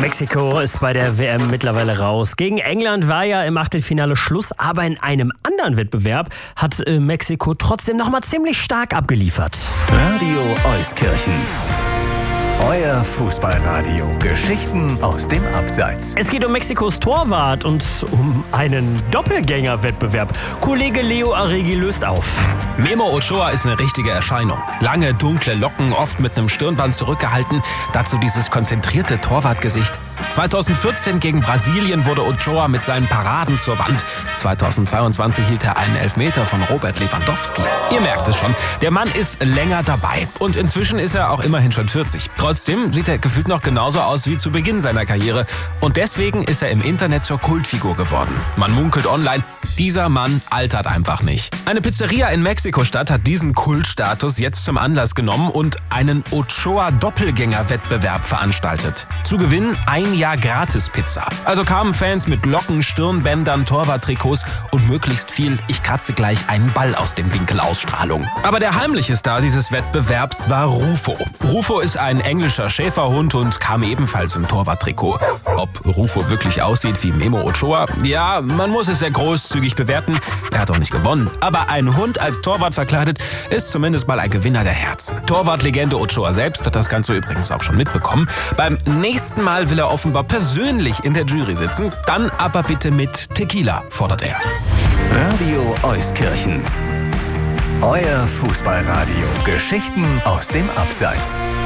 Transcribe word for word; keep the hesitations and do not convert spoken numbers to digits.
Mexiko ist bei der W M mittlerweile raus. Gegen England war ja im Achtelfinale Schluss, aber in einem anderen Wettbewerb hat äh, Mexiko trotzdem noch mal ziemlich stark abgeliefert. Radio Euskirchen. Euer Fußballradio. Geschichten aus dem Abseits. Es geht um Mexikos Torwart und um einen Doppelgängerwettbewerb. Kollege Leo Arregi löst auf. Memo Ochoa ist eine richtige Erscheinung. Lange, dunkle Locken, oft mit einem Stirnband zurückgehalten. Dazu dieses konzentrierte Torwartgesicht. zweitausendvierzehn gegen Brasilien wurde Ochoa mit seinen Paraden zur Wand. zweitausendzweiundzwanzig hielt er einen Elfmeter von Robert Lewandowski. Ihr merkt es schon, der Mann ist länger dabei. Und inzwischen ist er auch immerhin schon vierzig. Trotzdem sieht er gefühlt noch genauso aus wie zu Beginn seiner Karriere. Und deswegen ist er im Internet zur Kultfigur geworden. Man munkelt online, dieser Mann altert einfach nicht. Eine Pizzeria in Mexiko-Stadt hat diesen Kultstatus jetzt zum Anlass genommen und einen Ochoa-Doppelgänger-Wettbewerb veranstaltet. Zu gewinnen ein Jahr Gratis-Pizza. Also kamen Fans mit Locken, Stirnbändern, Torwarttrikots und möglichst viel "Ich kratze gleich einen Ball aus dem Winkel" Ausstrahlung. Aber der heimliche Star dieses Wettbewerbs war Rufo. Rufo ist ein englischer Schäferhund und kam ebenfalls im Torwarttrikot. Ob Rufo wirklich aussieht wie Memo Ochoa? Ja, man muss es sehr großzügig bewerten. Er hat auch nicht gewonnen. Aber ein Hund als Torwart verkleidet ist zumindest mal ein Gewinner der Herzen. Torwartlegende Ochoa selbst hat das Ganze übrigens auch schon mitbekommen. Beim nächsten Mal will er offenbar persönlich in der Jury sitzen. Dann aber bitte mit Tequila, fordert er. Radio Euskirchen. Euer Fußballradio. Geschichten aus dem Abseits.